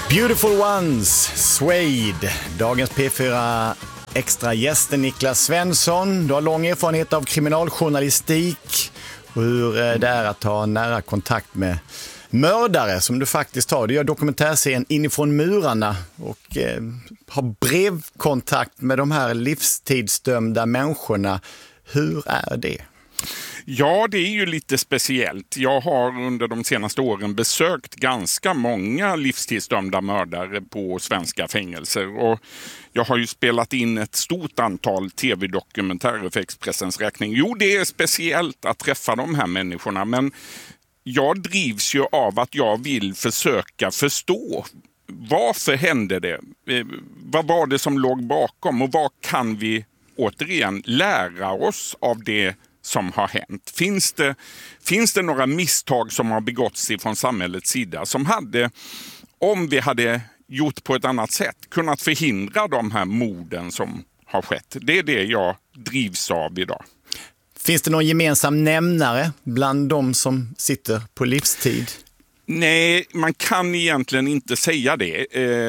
Beautiful Ones, Suede. Dagens P4 extra gästen Niklas Svensson. Du har lång erfarenhet av kriminaljournalistik och hur det är att ha nära kontakt med mördare som du faktiskt har. Du gör dokumentärserien Inifrån murarna och har brevkontakt med de här livstidsdömda människorna. Hur är det? Ja, det är ju lite speciellt. Jag har under de senaste åren besökt ganska många livstidsdömda mördare på svenska fängelser. Och jag har ju spelat in ett stort antal tv-dokumentärer för Expressens räkning. Jo, det är speciellt att träffa de här människorna, men jag drivs ju av att jag vill försöka förstå. Varför hände det? Vad var det som låg bakom? Och vad kan vi återigen lära oss av det som har hänt? Finns det några misstag som har begåtts från samhällets sida som hade, om vi hade gjort på ett annat sätt, kunnat förhindra de här morden som har skett? Det är det jag drivs av idag. Finns det någon gemensam nämnare bland de som sitter på livstid? Nej, man kan egentligen inte säga det.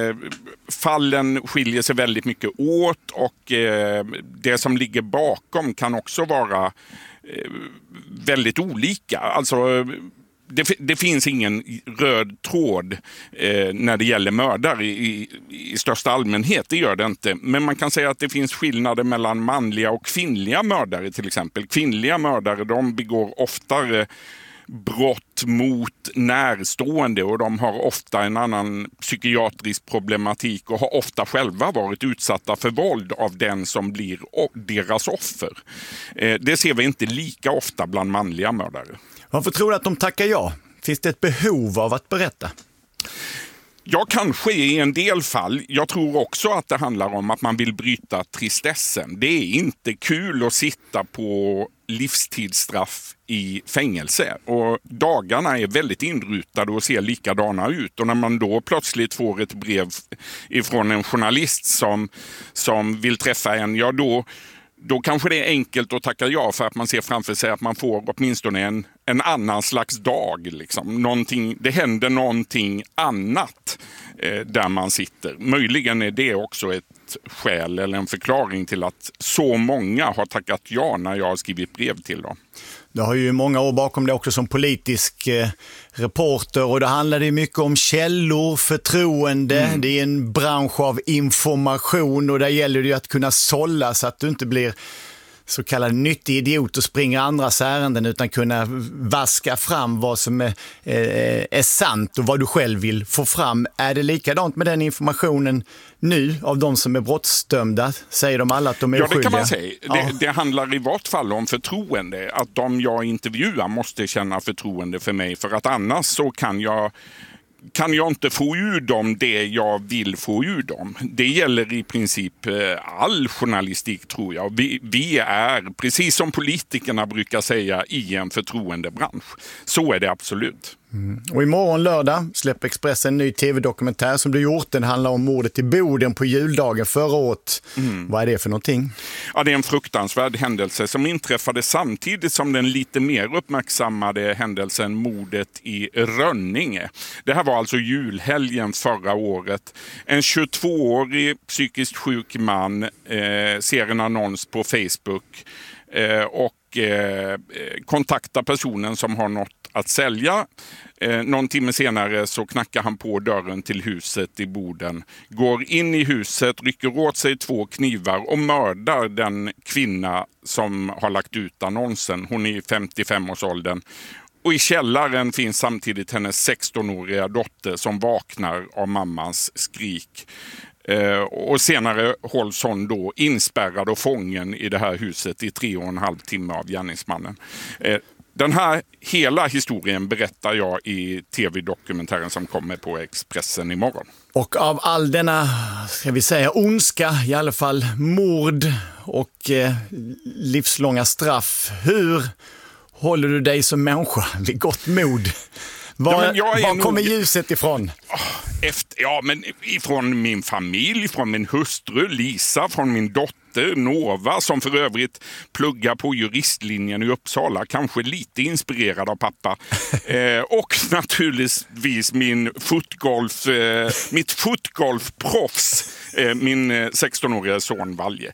Fallen skiljer sig väldigt mycket åt och det som ligger bakom kan också vara väldigt olika. Alltså, det finns ingen röd tråd när det gäller mördare i största allmänhet, det gör det inte. Men man kan säga att det finns skillnader mellan manliga och kvinnliga mördare till exempel. Kvinnliga mördare, de begår oftare brott mot närstående och de har ofta en annan psykiatrisk problematik och har ofta själva varit utsatta för våld av den som blir deras offer. Det ser vi inte lika ofta bland manliga mördare. Varför tror du att de tackar ja? Finns det ett behov av att berätta? Ja, kanske i en del fall. Jag tror också att det handlar om att man vill bryta tristessen. Det är inte kul att sitta på livstidsstraff i fängelse och dagarna är väldigt inrutade och ser likadana ut. Och när man då plötsligt får ett brev ifrån en journalist som vill träffa en, ja då kanske det är enkelt att tacka ja för att man ser framför sig att man får åtminstone en annan slags dag. Liksom. Det händer någonting annat där man sitter. Möjligen är det också ett skäl eller en förklaring till att så många har tackat ja när jag har skrivit brev till dem. Du har ju många år bakom det också som politisk reporter och det handlar ju mycket om källor, förtroende. Det är en bransch av information och där gäller det ju att kunna sålla så att du inte blir så kallad nyttig idiot och springer andras ärenden utan kunna vaska fram vad som är sant och vad du själv vill få fram. Är det likadant med den informationen nu av de som är brottsdömda? Säger de alla att de är oskyldiga? Ja, det kan man säga. Ja. Det handlar i vart fall om förtroende. Att de jag intervjuar måste känna förtroende för mig för att annars så kan jag inte få ur dem det jag vill få ur dem. Det gäller i princip all journalistik tror jag. Vi är, precis som politikerna brukar säga, i en förtroendebransch. Så är det absolut. Och imorgon lördag släpper Expressen en ny tv-dokumentär som du gjort. Den handlar om mordet i Boden på juldagen förra året. Vad är det för någonting? Ja, det är en fruktansvärd händelse som inträffade samtidigt som den lite mer uppmärksammade händelsen mordet i Rönninge. Det här var alltså julhelgen förra året. En 22-årig psykiskt sjuk man ser en annons på Facebook och kontaktar personen som har något att sälja. Någon timme senare så knackar han på dörren till huset i Boden. Går in i huset, rycker åt sig 2 knivar och mördar den kvinna som har lagt ut annonsen. Hon är i 55-årsåldern. Och i källaren finns samtidigt hennes 16-åriga dotter som vaknar av mammans skrik. Och senare hålls hon då inspärrad och fången i det här huset i 3,5 timmar av gärningsmannen. Den här hela historien berättar jag i tv-dokumentären som kommer på Expressen imorgon. Och av all denna, ska vi säga, ondska, i alla fall mord och livslånga straff, hur håller du dig som människa vid gott mod? Var kommer ljuset ifrån? Men ifrån min familj, från min hustru Lisa, från min dotter dotter Nova, som för övrigt pluggar på juristlinjen i Uppsala, kanske lite inspirerad av pappa. Och naturligtvis mitt fotgolfproffs, min 16-åriga son Valje.